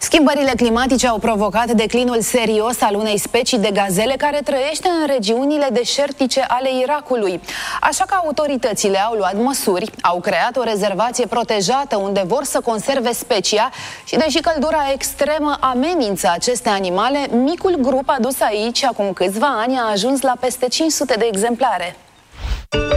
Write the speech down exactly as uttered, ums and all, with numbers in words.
Schimbările climatice au provocat declinul serios al unei specii de gazele care trăiește în regiunile deșertice ale Irakului. Așa că autoritățile au luat măsuri, au creat o rezervație protejată unde vor să conserve specia și deși căldura extremă amenință aceste animale, micul grup adus aici acum câțiva ani a ajuns la peste cinci sute de exemplare.